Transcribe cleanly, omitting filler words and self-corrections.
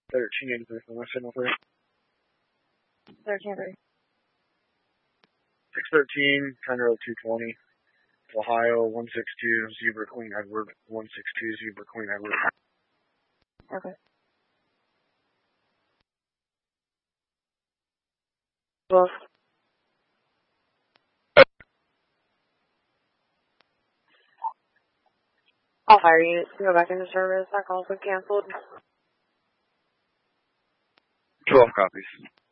1383 for my signal, please. 1383. 613, County Road 220, Ohio, 162, Zebra Queen Edward, 162, Zebra Queen Edward. Okay. Well, All fire units can go back into service. That call's been canceled. 12 copies.